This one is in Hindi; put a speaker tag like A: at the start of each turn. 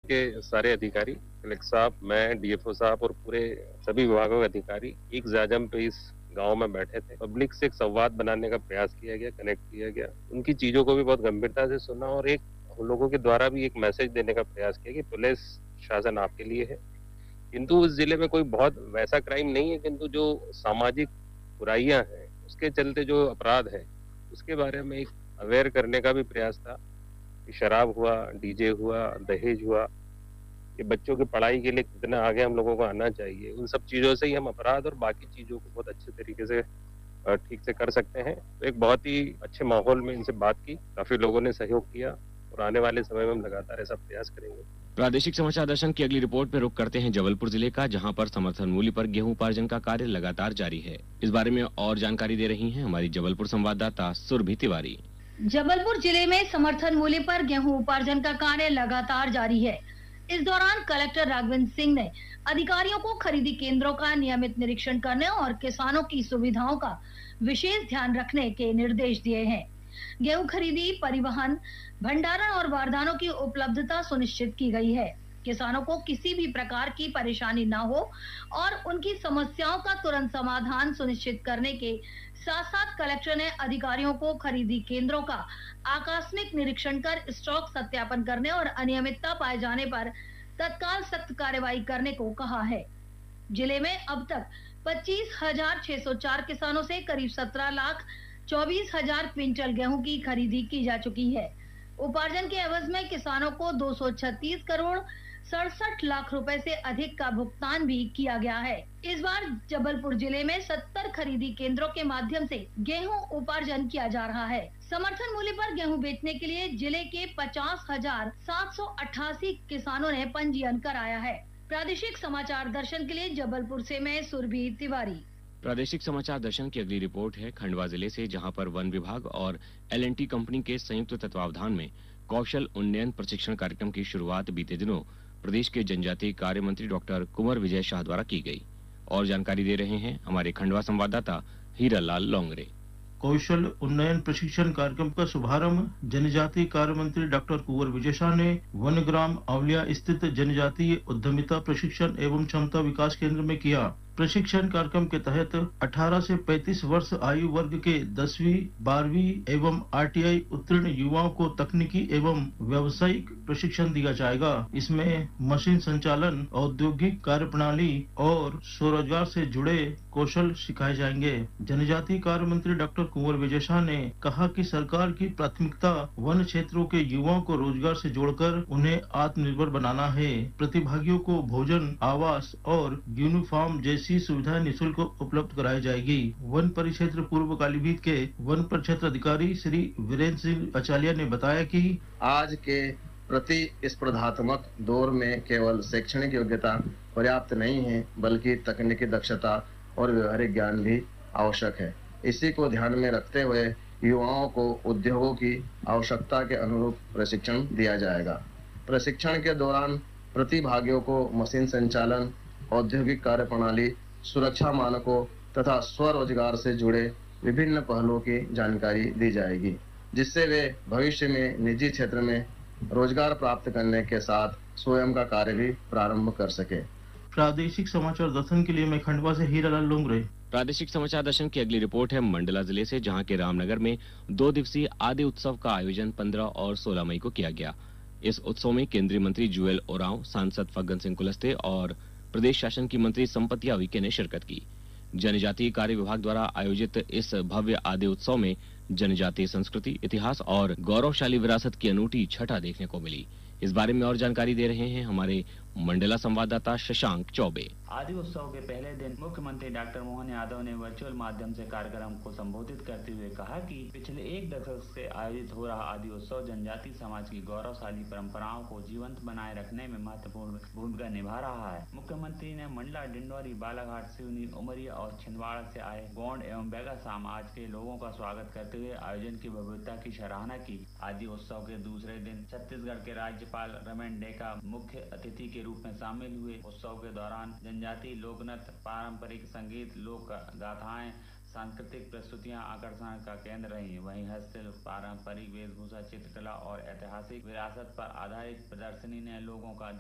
A: के सारे अधिकारी, कलेक्टर साहब, मैं, डीएफओ साहब और पूरे सभी विभागों के अधिकारी एक जाजम पे इस गांव में बैठे थे। पब्लिक से एक संवाद बनाने का प्रयास किया गया, कनेक्ट किया गया। उनकी चीजों को भी बहुत गंभीरता से सुना और एक उन लोगों के द्वारा भी एक मैसेज देने का प्रयास किया कि पुलिस शासन आपके लिए है। किंतु उस जिले में कोई बहुत वैसा क्राइम नहीं है, किंतु जो सामाजिक बुराइयां हैं, उसके चलते जो अपराध है, उसके बारे में एक अवेयर करने का भी प्रयास था कि शराब हुआ, डीजे हुआ, दहेज हुआ, कि बच्चों की पढ़ाई के लिए कितना आगे हम लोगों को आना चाहिए। उन सब चीज़ों से ही हम अपराध और बाकी चीज़ों को बहुत अच्छे तरीके से ठीक से कर सकते हैं। तो एक बहुत ही अच्छे माहौल में इनसे बात की, काफ़ी लोगों ने सहयोग किया और आने वाले समय में हम लगातार ऐसा प्रयास करेंगे।
B: प्रादेशिक समाचार दर्शन की अगली रिपोर्ट में रुख करते हैं जबलपुर जिले का, जहां पर समर्थन मूल्य पर गेहूं उपार्जन का कार्य लगातार जारी है। इस बारे में और जानकारी दे रही हैं हमारी जबलपुर संवाददाता सुरभि तिवारी।
C: जबलपुर जिले में समर्थन मूल्य पर गेहूं उपार्जन का कार्य लगातार जारी है। इस दौरान कलेक्टर राघवेंद्र सिंह ने अधिकारियों को खरीदी केंद्रों का नियमित निरीक्षण करने और किसानों की सुविधाओं का विशेष ध्यान रखने के निर्देश दिए हैं। गेहूं खरीदी, परिवहन, भंडारण और बारदानों की उपलब्धता सुनिश्चित की गई है। किसानों को किसी भी प्रकार की परेशानी न हो और उनकी समस्याओं का तुरंत समाधान सुनिश्चित करने के साथ साथ कलेक्टर ने अधिकारियों को खरीदी केंद्रों का आकस्मिक निरीक्षण कर स्टॉक सत्यापन करने और अनियमितता पाए जाने पर तत्काल सख्त कार्रवाई करने को कहा है। जिले में अब तक 25,604 किसानों से करीब 17,24,000 क्विंटल गेहूं की खरीदी की जा चुकी है। उपार्जन के एवज में किसानों को 236 करोड़ 67 लाख रुपए से अधिक का भुगतान भी किया गया है। इस बार जबलपुर जिले में 70 खरीदी केंद्रों के माध्यम से गेहूं उपार्जन किया जा रहा है। समर्थन मूल्य पर गेहूं बेचने के लिए जिले के 50,788 किसानों ने पंजीयन कराया है। प्रादेशिक समाचार दर्शन के लिए जबलपुर से मैं सुरभि तिवारी।
B: प्रादेशिक समाचार दर्शन की अगली रिपोर्ट है खंडवा जिले से, जहां पर वन विभाग और L&T कंपनी के संयुक्त तत्वावधान में कौशल उन्नयन प्रशिक्षण कार्यक्रम की शुरुआत बीते दिनों प्रदेश के जनजातीय कार्य मंत्री डॉक्टर कुंवर विजय शाह द्वारा की गई। और जानकारी दे रहे हैं हमारे खंडवा संवाददाता हीरालाल लोंगरे।
D: कौशल उन्नयन प्रशिक्षण कार्यक्रम का शुभारंभ जनजातीय कार्य मंत्री डॉक्टर कुंवर विजय शाह ने वनग्राम आंवलिया स्थित जनजातीय उद्यमिता प्रशिक्षण एवं क्षमता विकास केंद्र में किया। प्रशिक्षण कार्यक्रम के तहत 18 से 35 वर्ष आयु वर्ग के 10वीं, 12वीं एवं RTI उत्तीर्ण युवाओं को तकनीकी एवं व्यावसायिक प्रशिक्षण दिया जाएगा। इसमें मशीन संचालन, औद्योगिक कार्यप्रणाली और स्वरोजगार से जुड़े कौशल सिखाए जाएंगे। जनजातीय कार्य मंत्री डॉक्टर कुंवर विजय शाह ने कहा कि सरकार की प्राथमिकता वन क्षेत्रों के युवाओं को रोजगार से जोड़कर उन्हें आत्मनिर्भर बनाना है। प्रतिभागियों को भोजन, आवास और यूनिफॉर्म जैसी सुविधाएं निःशुल्क उपलब्ध कराई जाएगी। वन परिक्षेत्र पूर्व कालीभीत के वन परिक्षेत्र अधिकारी श्री वीरेंद्र सिंह अचालिया ने बताया कि
E: आज के प्रतिस्पर्धात्मक दौर में केवल शैक्षणिक योग्यता पर्याप्त नहीं है, बल्कि तकनीकी दक्षता और व्यवहारिक ज्ञान भी आवश्यक है। इसी को ध्यान में रखते हुए युवाओं को उद्योगों की आवश्यकता के अनुरूप प्रशिक्षण दिया जाएगा। प्रशिक्षण के दौरान प्रतिभागियों को मशीन संचालन, औद्योगिक कार्यप्रणाली, सुरक्षा मानकों तथा स्वरोजगार से जुड़े विभिन्न पहलुओं की जानकारी दी जाएगी, जिससे वे भविष्य में निजी क्षेत्र में रोजगार प्राप्त करने के साथ स्वयं का कार्य भी प्रारंभ कर सके।
D: प्रादेशिक समाचार दर्शन के लिए मैं खंडवा से हीरालाल लोंगरे।
B: प्रादेशिक समाचार दर्शन की अगली रिपोर्ट है मंडला जिले से, जहां के रामनगर में 2 दिवसीय आदि उत्सव का आयोजन 15 और 16 मई को किया गया। इस उत्सव में केंद्रीय मंत्री जुएल ओरांव, सांसद फग्गन सिंह कुलस्ते और प्रदेश शासन की मंत्री संपत्ति उइके ने शिरकत की। जनजातीय कार्य विभाग द्वारा आयोजित इस भव्य आदि उत्सव में जनजातीय संस्कृति, इतिहास और गौरवशाली विरासत की अनूठी छटा देखने को मिली। इस बारे में और जानकारी दे रहे हैं हमारे मंडला संवाददाता शशांक चौबे।
F: आदि उत्सव के पहले दिन मुख्यमंत्री डॉक्टर मोहन यादव ने वर्चुअल माध्यम से कार्यक्रम को संबोधित करते हुए कहा कि पिछले 1 दशक से आयोजित हो रहा आदि उत्सव जनजातीय समाज की गौरवशाली परंपराओं को जीवंत बनाए रखने में महत्वपूर्ण भूमिका निभा रहा है। मुख्यमंत्री ने मंडला, डिंडौरी, बालाघाट, सिवनी, उमरिया और छिंदवाड़ा से आए गोंड एवं बैगा समाज के लोगों का स्वागत करते हुए आयोजन की भव्यता की सराहना की। आदि उत्सव के दूसरे दिन छत्तीसगढ़ के राज्यपाल रमेन डेका मुख्य अतिथि के रूप में शामिल हुए। उत्सव के दौरान जनजातीय लोकनृत्य, पारंपरिक संगीत, लोक गाथाएं, सांस्कृतिक प्रस्तुतियां आकर्षण का केंद्र रही। वहीं हस्तशिल्प, पारंपरिक वेशभूषा, चित्रकला और ऐतिहासिक विरासत पर आधारित प्रदर्शनी ने लोगों का